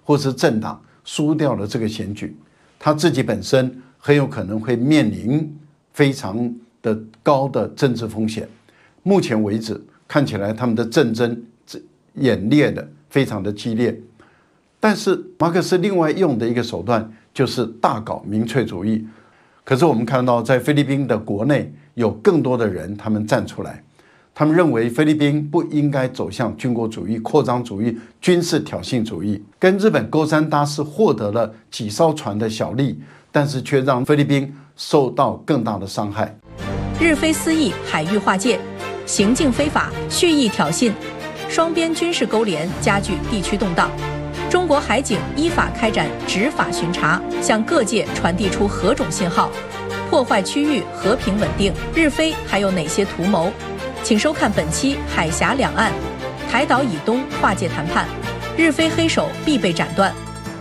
或是政党输掉了这个选举，他自己本身很有可能会面临非常的高的政治风险。目前为止，看起来他们的战争演练的非常的激烈。但是马克思另外用的一个手段就是大搞民粹主义。可是我们看到，在菲律宾的国内有更多的人，他们站出来，他们认为菲律宾不应该走向军国主义、扩张主义、军事挑衅主义。跟日本勾三搭四，获得了几艘船的小利，但是却让菲律宾受到更大的伤害。 日菲私议，海域划界，行径非法，蓄意挑衅，双边军事勾连加剧地区动荡。中国海警依法开展执法巡查，向各界传递出何种信号？破坏区域和平稳定，日菲还有哪些图谋？请收看本期《海峡两岸》，台岛以东划界谈判，日菲黑手必被斩断。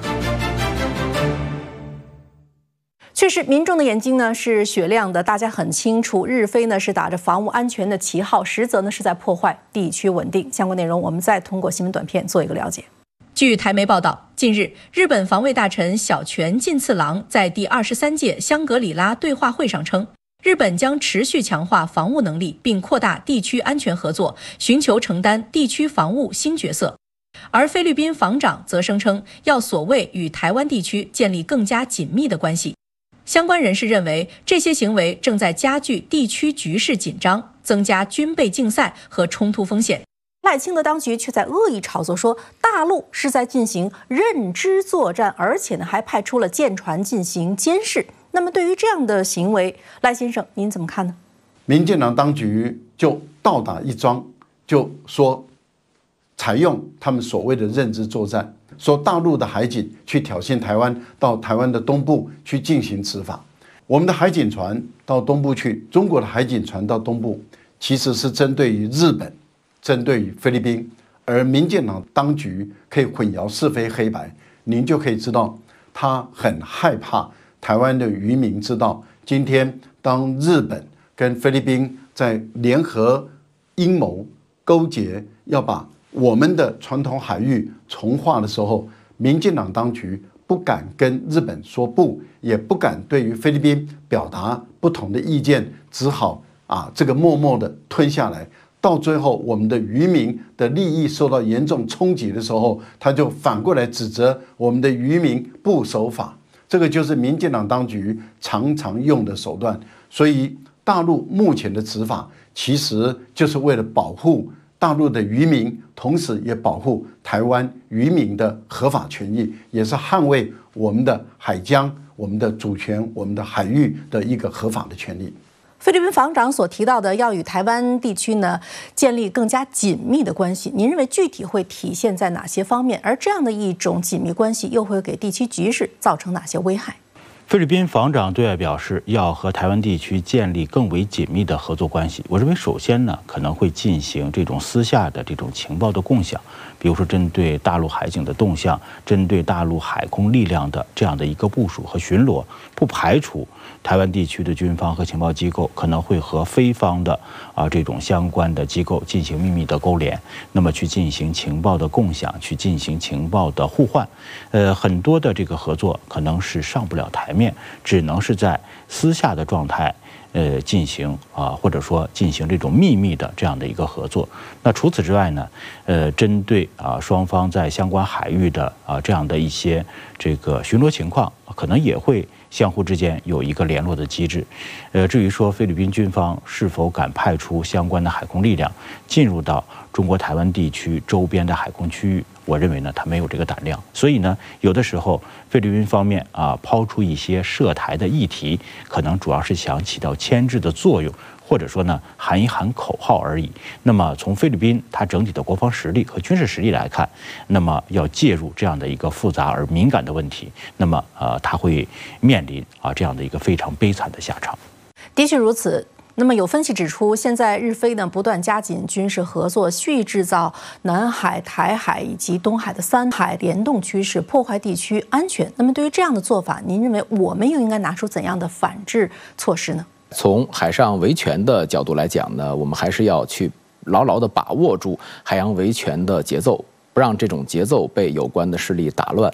确实，民众的眼睛呢是雪亮的，大家很清楚，日菲呢是打着防务安全的旗号，实则呢是在破坏地区稳定。相关内容我们再通过新闻短片做一个了解。据台媒报道，近日，日本防卫大臣小泉进次郎在第23届香格里拉对话会上称，日本将持续强化防务能力，并扩大地区安全合作，寻求承担地区防务新角色。而菲律宾防长则声称，要所谓与台湾地区建立更加紧密的关系。相关人士认为，这些行为正在加剧地区局势紧张，增加军备竞赛和冲突风险。赖清德当局却在恶意炒作说，大陆是在进行认知作战，而且呢还派出了舰船进行监视。那么对于这样的行为，赖先生您怎么看呢？ 民进党当局就倒打一桩，就说采用他们所谓的认知作战，说大陆的海警去挑衅台湾，到台湾的东部去进行执法。我们的海警船到东部去，中国的海警船到东部，其实是针对于日本，针对于菲律宾，而民进党当局可以混淆是非黑白，您就可以知道，他很害怕台湾的渔民知道，今天当日本跟菲律宾在联合阴谋勾结，要把我们的传统海域重划的时候，民进党当局不敢跟日本说不，也不敢对于菲律宾表达不同的意见，只好这个默默的吞下来。到最后，我们的渔民的利益受到严重冲击的时候，他就反过来指责我们的渔民不守法。这个就是民进党当局常常用的手段。所以，大陆目前的执法其实就是为了保护大陆的渔民，同时也保护台湾渔民的合法权益，也是捍卫我们的海疆、我们的主权、我们的海域的一个合法的权利。 菲律宾防长所提到的要与台湾地区呢建立更加紧密的关系，您认为具体会体现在哪些方面？而这样的一种紧密关系又会给地区局势造成哪些危害？ 菲律宾防长对外表示要和台湾地区建立更为紧密的合作关系。我认为首先呢，可能会进行这种私下的这种情报的共享，比如说针对大陆海警的动向，针对大陆海空力量的这样的一个部署和巡逻，不排除台湾地区的军方和情报机构可能会和菲方的这种相关的机构进行秘密的勾连，那么去进行情报的共享，去进行情报的互换。很多的这个合作可能是上不了台面，只能是在私下的状态进行或者说进行这种秘密的这样的一个合作。那除此之外呢，针对双方在相关海域的这样的一些这个巡逻情况，可能也会相互之间有一个联络的机制。至于说菲律宾军方是否敢派出相关的海空力量进入到中国台湾地区周边的海空区域，我认为呢，他没有这个胆量。所以呢，有的时候菲律宾方面抛出一些涉台的议题，可能主要是想起到牵制的作用，或者说呢喊一喊口号而已。那么从菲律宾它整体的国防实力和军事实力来看，那么要介入这样的一个复杂而敏感的问题，那么它会面临这样的一个非常悲惨的下场。 的确如此。那么有分析指出，现在日菲呢不断加紧军事合作，蓄意制造南海、台海以及东海的三海联动趋势，破坏地区安全。那么对于这样的做法，您认为我们又应该拿出怎样的反制措施呢？ 从海上维权的角度来讲呢，我们还是要去牢牢地把握住海洋维权的节奏，不让这种节奏被有关的势力打乱。